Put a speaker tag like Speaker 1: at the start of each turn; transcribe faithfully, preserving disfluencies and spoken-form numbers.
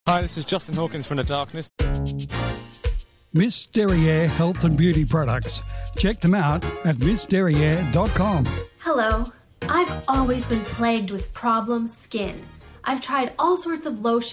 Speaker 1: Hi, this is Justin Hawkins from The Darkness.
Speaker 2: Miss Derriere Health and Beauty Products. Check them out at miss derriere dot com.
Speaker 3: Hello. I've always been plagued with problem skin. I've tried all sorts of lotions